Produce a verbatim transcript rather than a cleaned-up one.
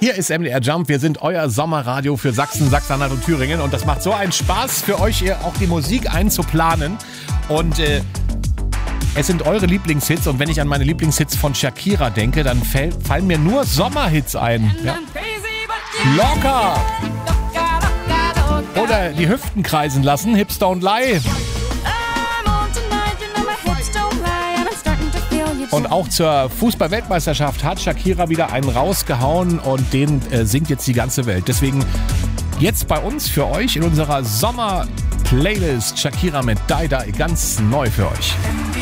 Hier ist M D R Jump, wir sind euer Sommerradio für Sachsen, Sachsen-Anhalt und Thüringen und das macht so einen Spaß für euch, hier auch die Musik einzuplanen und äh, es sind eure Lieblingshits und wenn ich an meine Lieblingshits von Shakira denke, dann fäll, fallen mir nur Sommerhits ein. Ja. Locker! Oder die Hüften kreisen lassen, Hips Don't Lie. Und auch zur Fußball-Weltmeisterschaft hat Shakira wieder einen rausgehauen und den äh, singt jetzt die ganze Welt. Deswegen jetzt bei uns für euch in unserer Sommer-Playlist Shakira mit Die Die ganz neu für euch.